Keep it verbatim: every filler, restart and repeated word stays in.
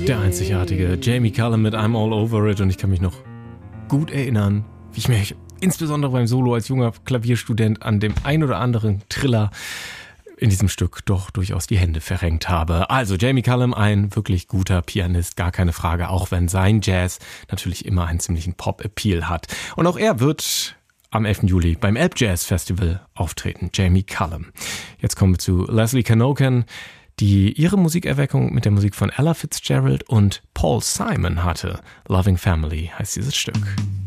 Der einzigartige Jamie Cullum mit I'm All Over It, und ich kann mich noch gut erinnern, wie ich mich insbesondere beim Solo als junger Klavierstudent an dem ein oder anderen Triller in diesem Stück doch durchaus die Hände verrenkt habe. Also Jamie Cullum, ein wirklich guter Pianist, gar keine Frage, auch wenn sein Jazz natürlich immer einen ziemlichen Pop-Appeal hat. Und auch er wird am elften Juli beim Elb Jazz Festival auftreten, Jamie Cullum. Jetzt kommen wir zu Leslie Knoken, die ihre Musikerweckung mit der Musik von Ella Fitzgerald und Paul Simon hatte. Loving Family heißt dieses Stück.